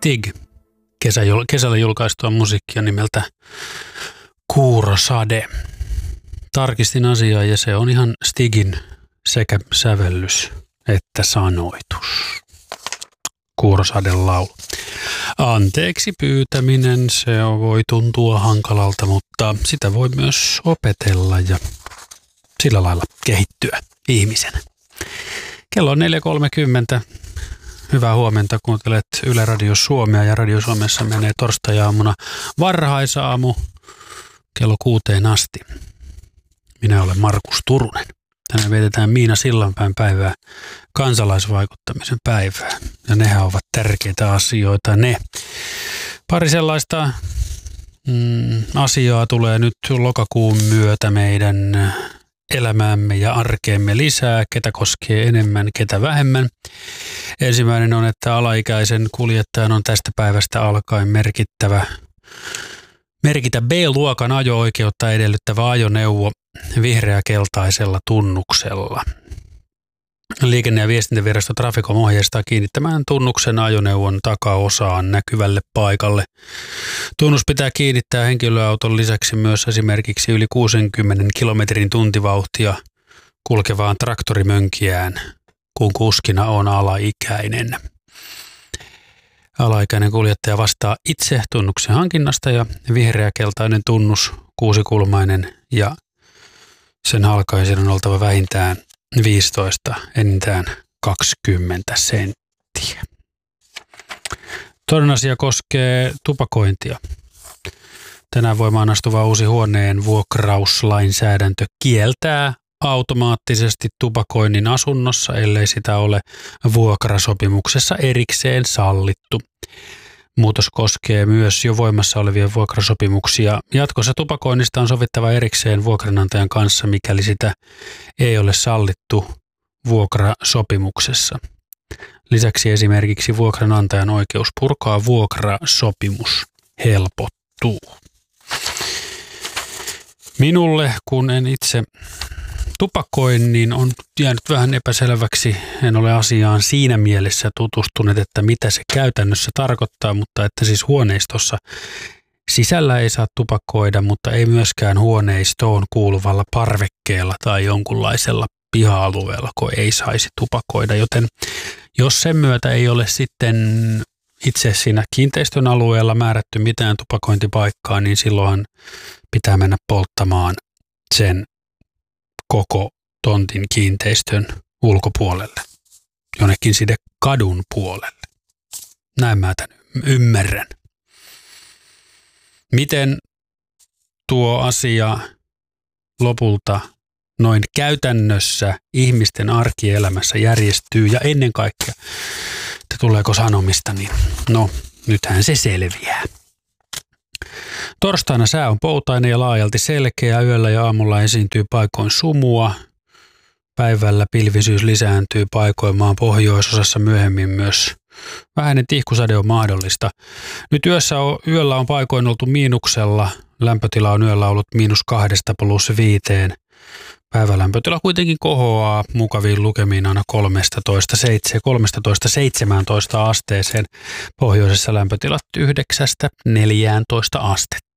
Stig kesällä julkaistua musiikkia nimeltä Kuurosade. Tarkistin asiaa ja se on ihan Stigin sekä sävellys että sanoitus. Kuurosaden laulu. Anteeksi pyytäminen, se voi tuntua hankalalta, mutta sitä voi myös opetella ja sillä lailla kehittyä ihmisenä. Kello on 4.30. Hyvää huomenta, kuuntelet Yle Radio Suomea ja Radio Suomessa menee torstai-aamuna varhaisaamu kello 6 asti. Minä olen Markus Turunen. Tänään vietetään Miina Sillanpään päivää, kansalaisvaikuttamisen päivää. Ja nehän ovat tärkeitä asioita ne. Pari sellaista asiaa tulee nyt lokakuun myötä meidän elämäämme ja arkeemme lisää, ketä koskee enemmän, ketä vähemmän. Ensimmäinen on, että alaikäisen kuljettajan on tästä päivästä alkaen merkitä B-luokan ajo-oikeutta edellyttävä ajoneuvo vihreä-keltaisella tunnuksella. Liikenne- ja viestintävirasto Traficom ohjeistaa kiinnittämään tunnuksen ajoneuvon takaosaan näkyvälle paikalle. Tunnus pitää kiinnittää henkilöauton lisäksi myös esimerkiksi yli 60 kilometrin tuntivauhtia kulkevaan traktorimönkijään, kun kuskina on alaikäinen. Alaikäinen kuljettaja vastaa itse tunnuksen hankinnasta ja vihreä-keltainen tunnus, 6-kulmainen ja sen halkaisen on oltava vähintään 15, enintään 20 senttiä. Toinen asia koskee tupakointia. Tänään voimaan astuva uusi huoneen vuokrauslainsäädäntö kieltää automaattisesti tupakoinnin asunnossa, ellei sitä ole vuokrasopimuksessa erikseen sallittu. Muutos koskee myös jo voimassa olevia vuokrasopimuksia. Jatkossa tupakoinnista on sovittava erikseen vuokranantajan kanssa, mikäli sitä ei ole sallittu vuokrasopimuksessa. Lisäksi esimerkiksi vuokranantajan oikeus purkaa vuokrasopimus helpottuu. Minulle, kun en itse tupakoin, niin on jäänyt vähän epäselväksi. En ole asiaan siinä mielessä tutustunut, että mitä se käytännössä tarkoittaa, mutta että siis huoneistossa sisällä ei saa tupakoida, mutta ei myöskään huoneistoon kuuluvalla parvekkeella tai jonkunlaisella piha-alueella, kun ei saisi tupakoida. Joten jos sen myötä ei ole sitten itse siinä kiinteistön alueella määrätty mitään tupakointipaikkaa, niin silloin pitää mennä polttamaan sen koko tontin kiinteistön ulkopuolelle, jonnekin sinne kadun puolelle. Näin mä tämän ymmärrän. Miten tuo asia lopulta noin käytännössä ihmisten arkielämässä järjestyy ja ennen kaikkea, että tuleeko sanomista, niin no nythän se selviää. Torstaina sää on poutainen ja laajalti selkeä. Yöllä ja aamulla esiintyy paikoin sumua. Päivällä pilvisyys lisääntyy paikoin maan pohjoisosassa, myöhemmin myös vähäinen tihkusade on mahdollista. Nyt yöllä on paikoin oltu miinuksella. Lämpötila on yöllä ollut -2 + 5. Päivälämpötila kuitenkin kohoaa mukaviin lukemiin aina 13-17 asteeseen. Pohjoisessa lämpötilat 9-14 astetta.